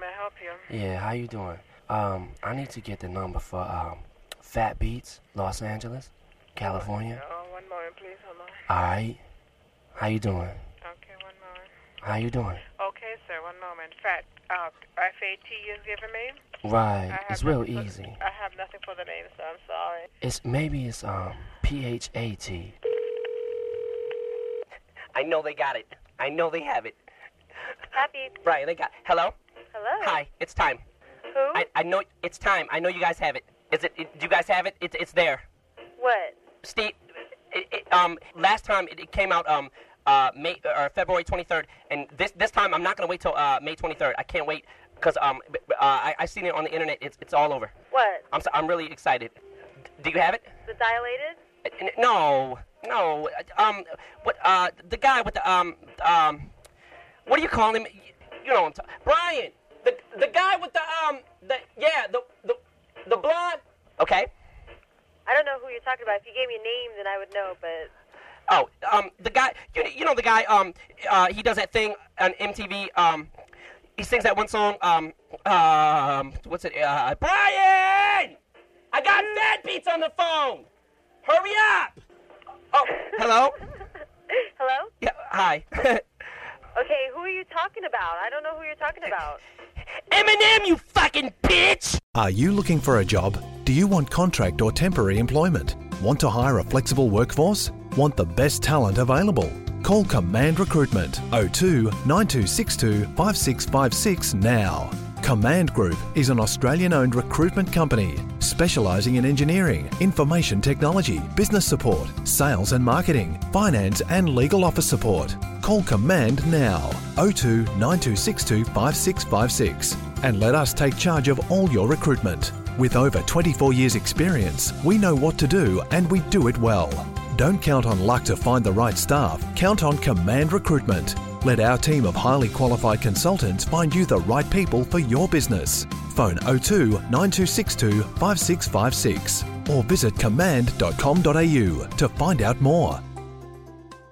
may I help you? Yeah, how you doing? I need to get the number for Fat Beats, Los Angeles, California. One moment, please. Hold on. All right. How you doing? Okay, one moment. How you doing? Okay, sir, one moment. FAT you've given me? Right. It's real easy. I have nothing for the name, sir. I'm sorry. Maybe it's PHAT. I know they got it. I know they have it. Happy. Right, they got. Hello. Hello. Hi, it's time. Who? I know it's time. I know you guys have it. Do you guys have it? It's there. What? Steve, last time it came out February 23rd, and this time I'm not gonna wait till May 23rd. I can't wait because I seen it on the internet. It's all over. What? I'm really excited. Do you have it? The dilated? No. What? The guy with the what do you call him? You know, Brian. The guy with the blonde. Okay. I don't know who you're talking about. If you gave me a name, then I would know, but... Oh, the guy, you know the guy, he does that thing on MTV, he sings that one song, what's it, Brian! I got Fat Beats on the phone! Hurry up! Oh, hello? Hello? Yeah, hi. Okay, who are you talking about? I don't know who you're talking about. Eminem, you fucking bitch! Are you looking for a job? Do you want contract or temporary employment? Want to hire a flexible workforce? Want the best talent available? Call Command Recruitment 02 9262 5656 now. Command Group is an Australian-owned recruitment company specialising in engineering, information technology, business support, sales and marketing, finance and legal office support. Call Command now 02 9262 5656 and let us take charge of all your recruitment. With over 24 years experience, we know what to do and we do it well. Don't count on luck to find the right staff. Count on Command Recruitment. Let our team of highly qualified consultants find you the right people for your business. Phone 02 9262 5656 or visit command.com.au to find out more.